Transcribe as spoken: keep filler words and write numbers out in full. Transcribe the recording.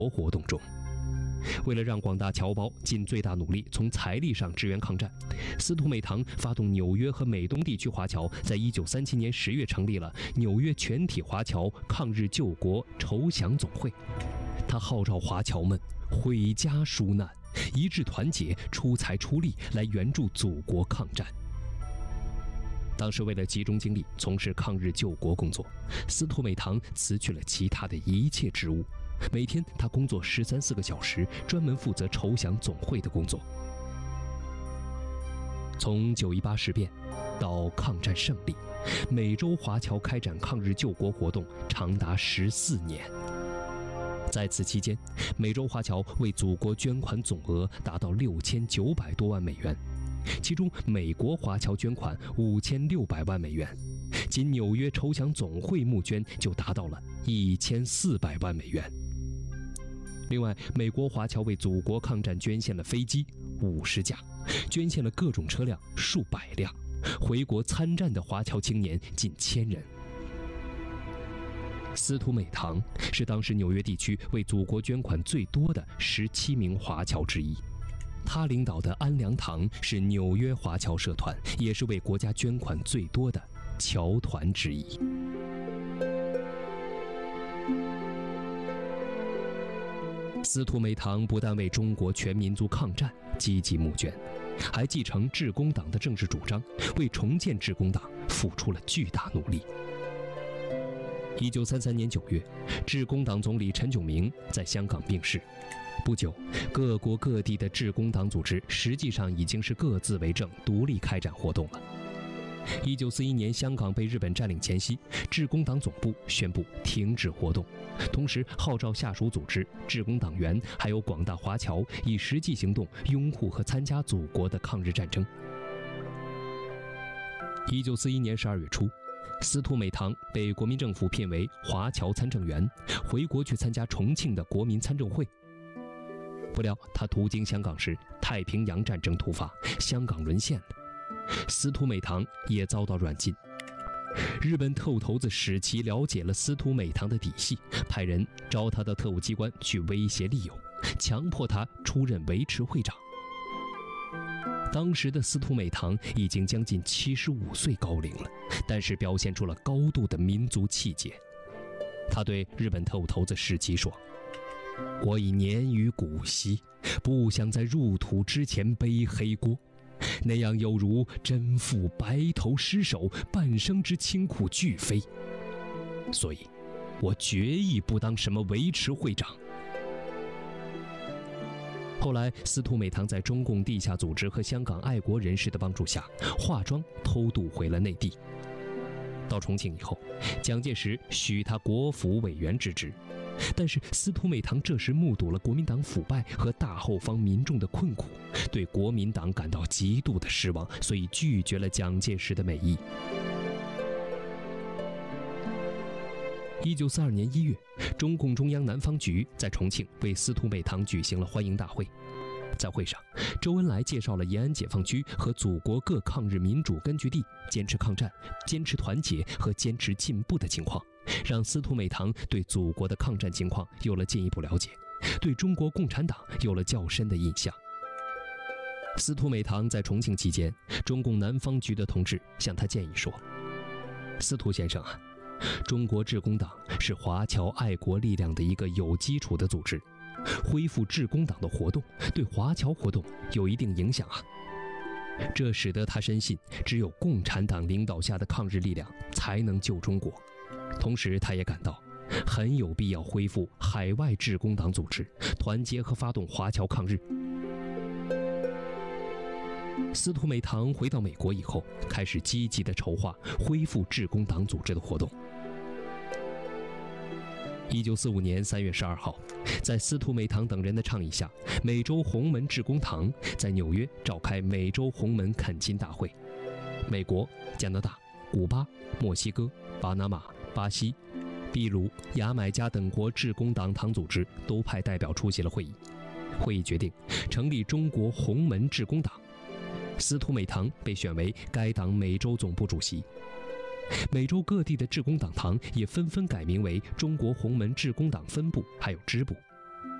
活动中。为了让广大侨胞尽最大努力从财力上支援抗战，司徒美堂发动纽约和美东地区华侨在一九三七年十月成立了纽约全体华侨抗日救国筹饷总会。他号召华侨们毁家纾难，一致团结，出财出力来援助祖国抗战。当时为了集中精力从事抗日救国工作，司徒美堂辞去了其他的一切职务，每天他工作十三四个小时，专门负责筹饷总会的工作。从九一八事变到抗战胜利，美洲华侨开展抗日救国活动长达十四年。在此期间，美洲华侨为祖国捐款总额达到六千九百多万美元，其中美国华侨捐款五千六百万美元，仅纽约筹饷总会募捐就达到了一千四百万美元。另外，美国华侨为祖国抗战捐献了飞机五十架，捐献了各种车辆数百辆，回国参战的华侨青年近千人。司徒美堂是当时纽约地区为祖国捐款最多的十七名华侨之一。他领导的安良堂是纽约华侨社团，也是为国家捐款最多的侨团之一。司徒美堂不但为中国全民族抗战积极募捐，还继承致公党的政治主张，为重建致公党付出了巨大努力。一九三三年九月，致公党总理陈炯明在香港病逝。不久，各国各地的致公党组织实际上已经是各自为政，独立开展活动了。一九四一年，香港被日本占领前夕，致公党总部宣布停止活动，同时号召下属组织、致公党员还有广大华侨以实际行动拥护和参加祖国的抗日战争。一九四一年十二月初，司徒美堂被国民政府聘为华侨参政员，回国去参加重庆的国民参政会。不料他途经香港时，太平洋战争突发，香港沦陷了，司徒美堂也遭到软禁。日本特务头子史奇了解了司徒美堂的底细，派人招他到特务机关去威胁利诱，强迫他出任维持会长。当时的司徒美堂已经将近七十五岁高龄了，但是表现出了高度的民族气节。他对日本特务头子史奇说：“我已年逾古稀，不想在入土之前背黑锅，那样有如真父白头失守，半生之清苦俱非。所以，我决意不当什么维持会长。”后来，司徒美堂在中共地下组织和香港爱国人士的帮助下，化妆偷渡回了内地。到重庆以后，蒋介石许他国府委员之职，但是司徒美堂这时目睹了国民党腐败和大后方民众的困苦，对国民党感到极度的失望，所以拒绝了蒋介石的美意。一九四二年一月，中共中央南方局在重庆为司徒美堂举行了欢迎大会。在会上，周恩来介绍了延安解放区和祖国各抗日民主根据地坚持抗战、坚持团结和坚持进步的情况，让司徒美堂对祖国的抗战情况有了进一步了解，对中国共产党有了较深的印象。司徒美堂在重庆期间，中共南方局的同志向他建议说：“司徒先生啊，中国致公党是华侨爱国力量的一个有基础的组织，恢复致公党的活动对华侨活动有一定影响啊。”这使得他深信，只有共产党领导下的抗日力量才能救中国。同时，他也感到很有必要恢复海外致公党组织，团结和发动华侨抗日。司徒美堂回到美国以后，开始积极地筹划恢复致公党组织的活动。一九四五年三月十二号，在司徒美堂等人的倡议下，美洲洪门致公堂在纽约召开美洲洪门恳亲大会。美国、加拿大、古巴、墨西哥、巴拿马、巴西、秘鲁、牙买加等国致公党堂组织都派代表出席了会议。会议决定成立中国洪门致公党，司徒美堂被选为该党美洲总部主席。美洲各地的致公党堂也纷纷改名为中国洪门致公党分部还有支部。